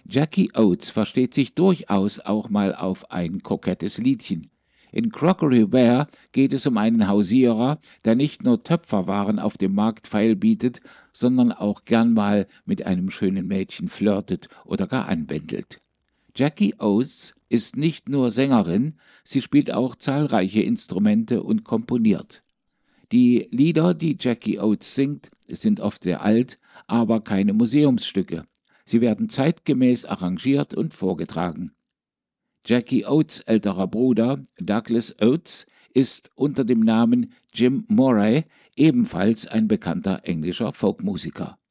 Jackie Oates versteht sich durchaus auch mal auf ein kokettes Liedchen. In Crockery Bear geht es um einen Hausierer, der nicht nur Töpferwaren auf dem Markt feilbietet, sondern auch gern mal mit einem schönen Mädchen flirtet oder gar anbändelt. Jackie Oates ist nicht nur Sängerin, sie spielt auch zahlreiche Instrumente und komponiert. Die Lieder, die Jackie Oates singt, sind oft sehr alt, aber keine Museumsstücke. Sie werden zeitgemäß arrangiert und vorgetragen. Jackie Oates' älterer Bruder, Douglas Oates, ist unter dem Namen Jim Moray ebenfalls ein bekannter englischer Folkmusiker.